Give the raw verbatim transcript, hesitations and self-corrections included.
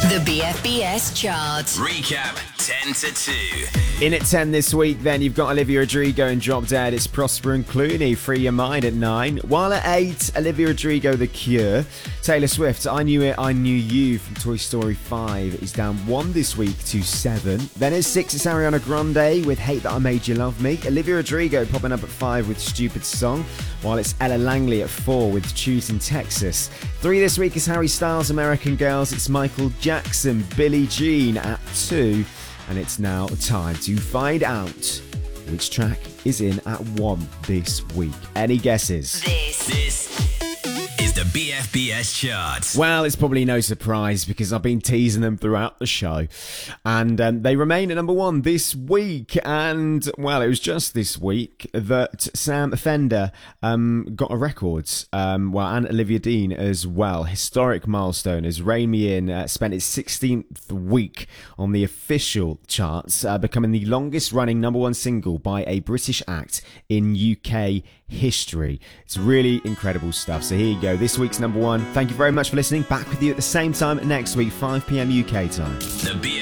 The B F B S chart. Recap ten to two. In at ten this week, then, you've got Olivia Rodrigo and Drop Dead. It's Prosper and Clooney, Free Your Mind at nine. While at eight, Olivia Rodrigo, The Cure. Taylor Swift, I Knew It, I Knew You from Toy Story five is down one this week to seven. Then at six, it's Ariana Grande with Hate That I Made You Love Me. Olivia Rodrigo popping up at five with Stupid Song, while it's Ella Langley at four with Choosing Texas. Three this week is Harry Styles, American Girls. It's Michael Jackson, Billie Jean at two. And it's now time to find out which track is in at one this week. Any guesses? This, This is the B F B S chart. Well, it's probably no surprise because I've been teasing them throughout the show. And um, they remain at number one this week. And, well, it was just this week that Sam Fender um, got a record. Um, well, and Olivia Dean as well. Historic milestone as Rain Me In uh, spent its sixteenth week on the official charts, uh, becoming the longest running number one single by a British act in U K history. It's really incredible stuff. So here you go. This week's number one. Thank you very much for listening. Back with you at the same time next week, five p.m. U K time. The B